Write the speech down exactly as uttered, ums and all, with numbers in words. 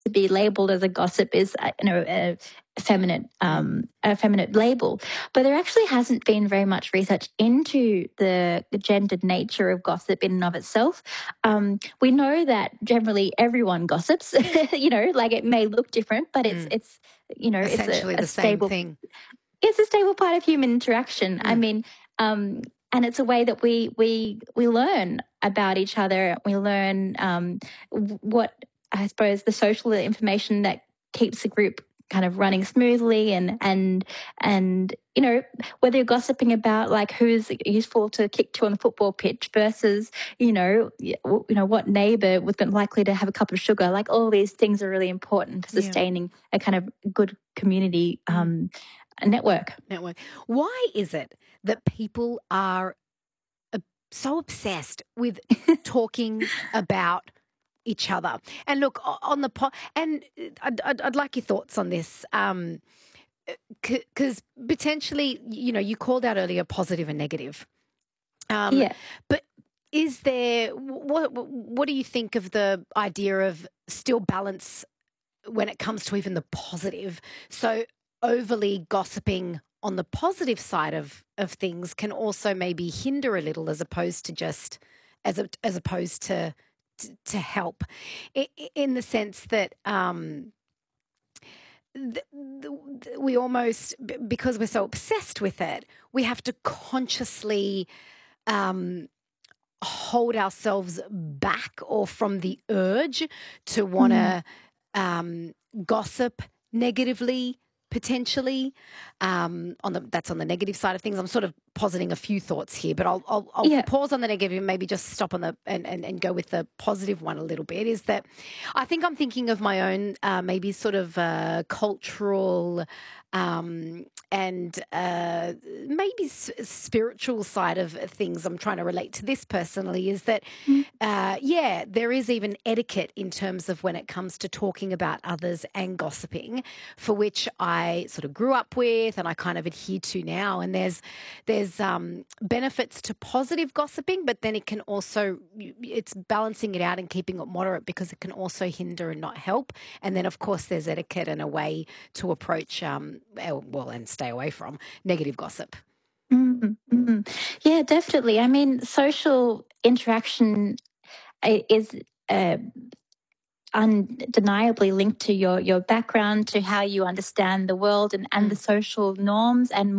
to be labelled as a gossip is, uh, you know, a feminine, um, a feminine label. But there actually hasn't been very much research into the, the gendered nature of gossip in and of itself. Um, we know that generally everyone gossips. You know, like it may look different, but it's Mm. it's you know Essentially it's a, a the same stable thing. It's a stable part of human interaction. Mm. I mean, um, and it's a way that we we we learn about each other. We learn um, what I suppose the social information that keeps the group kind of running smoothly, and and and you know whether you're gossiping about like who's useful to kick to on the football pitch versus you know you know what neighbour was likely to have a cup of sugar. Like all these things are really important for sustaining yeah. a kind of good community um, mm. network. Network. Why is it that people are uh, so obsessed with talking about each other? And look, on the po- and I'd, I'd, I'd like your thoughts on this, um, because potentially, you know, you called out earlier positive and negative. Um, yeah. But is there what? What do you think of the idea of still balance when it comes to even the positive? So overly gossiping on the positive side of of things can also maybe hinder a little, as opposed to just as a, as opposed to to, to help, in, in the sense that um, the, the, we almost, because we're so obsessed with it, we have to consciously um, hold ourselves back or from the urge to want to mm. um, gossip negatively, potentially. Um, on the that's on the negative side of things. I'm sort of positing a few thoughts here, but I'll I'll, I'll yeah. pause on the negative and maybe just stop on the and, and, and go with the positive one a little bit. Is that I think I'm thinking of my own uh, maybe sort of uh, cultural um, and uh, maybe s- spiritual side of things. I'm trying to relate to this personally. Is that mm. uh, yeah, there is even etiquette in terms of when it comes to talking about others and gossiping, for which I sort of grew up with and I kind of adhere to now. And there's there's um, benefits to positive gossiping, but then it can also, it's balancing it out and keeping it moderate, because it can also hinder and not help. And then, of course, there's etiquette and a way to approach, um, well, and stay away from negative gossip. Mm-hmm. Yeah, definitely. I mean, social interaction is uh, undeniably linked to your, your background, to how you understand the world and, and mm. the social norms and